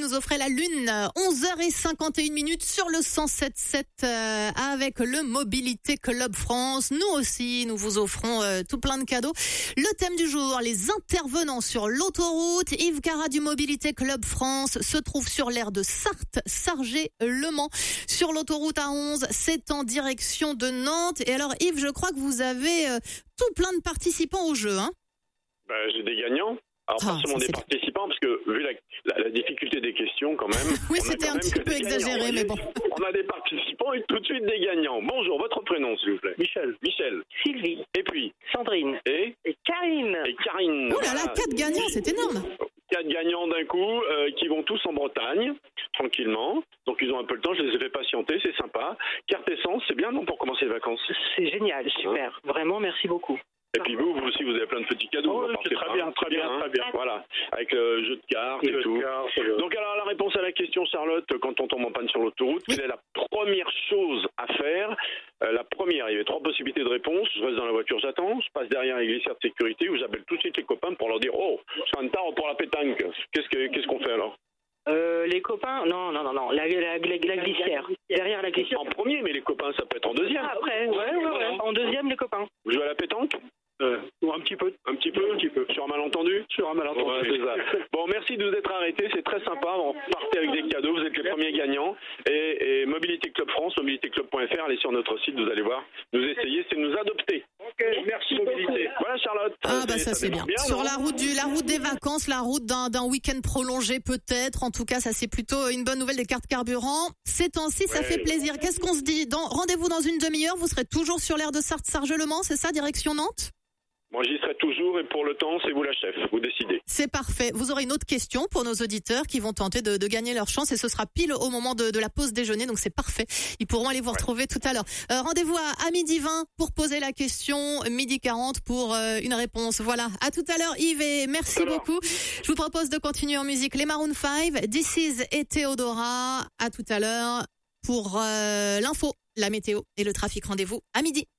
nous offrait la lune, 11h51 sur le 107.7 avec le Mobilité Club France. Nous aussi, nous vous offrons tout plein de cadeaux. Le thème du jour, les intervenants sur l'autoroute. Yves Cara du Mobilité Club France se trouve sur l'aire de Sarthe, Sargé, Le Mans, sur l'autoroute A11. C'est en direction de Nantes. Et alors Yves, je crois que vous avez tout plein de participants au jeu, hein? J'ai des gagnants. Alors, pas seulement des participants, parce que vu la difficulté des questions, quand même. Oui, c'était un petit peu exagéré, mais bon. On a des participants et tout de suite des gagnants. Bonjour, votre prénom, s'il vous plaît. Michel. Sylvie. Et puis Sandrine. Et Karine. Karine. Oh là là, 4 gagnants, c'est énorme. 4 gagnants d'un coup, qui vont tous en Bretagne, tranquillement. Donc, ils ont un peu le temps, je les ai fait patienter, c'est sympa. Carte essence, c'est bien, non, pour commencer les vacances? C'est génial, super. Vraiment, merci beaucoup. Et puis vous aussi, vous avez plein de petits cadeaux. Oh, c'est très bien. Voilà, avec le jeu de cartes et tout. Donc alors, la réponse à la question, Charlotte, quand on tombe en panne sur l'autoroute, quelle est la première chose à faire? La première, il y avait 3 possibilités de réponse. Je reste dans la voiture, j'attends. Je passe derrière les glissières de sécurité ou j'appelle tout de suite les copains pour leur dire « Oh, c'est un tard pour la pétanque ». Qu'est-ce qu'on fait alors? Les copains, non, la glissière, derrière la glissière. En premier, mais les copains, ça peut être en deuxième. Après, ouais. En deuxième, les copains. Vous jouez à la pétanque? Ou un petit peu. Sur un malentendu? Sur un malentendu. Ouais, c'est ça. Bon, merci de vous être arrêtés, c'est très sympa. On partez avec des cadeaux, vous êtes les premiers gagnants. Et Mobilité Club France, mobilitéclub.fr, allez sur notre site, vous allez voir. Nous essayer, c'est nous adopter. Ok, merci Mobilité. Voilà, Charlotte. Ça c'est bien. Sur la route des vacances, la route d'un week-end prolongé peut-être. En tout cas, ça c'est plutôt une bonne nouvelle des cartes carburant. Ces temps-ci, ça fait plaisir. Qu'est-ce qu'on se dit? Rendez-vous dans une demi-heure, vous serez toujours sur l'aire de Sarthe-Sargé-Le-Mans, c'est ça, direction Nantes? Moi, j'y serai toujours et pour le temps, c'est vous la chef, vous décidez. C'est parfait. Vous aurez une autre question pour nos auditeurs qui vont tenter de gagner leur chance et ce sera pile au moment de la pause déjeuner, donc c'est parfait. Ils pourront aller vous retrouver tout à l'heure. Rendez-vous à 12h20 pour poser la question, 12h40 pour une réponse. Voilà, à tout à l'heure Yves et merci beaucoup. Je vous propose de continuer en musique les Maroon 5, This Is et Théodora. À tout à l'heure pour l'info, la météo et le trafic. Rendez-vous à midi.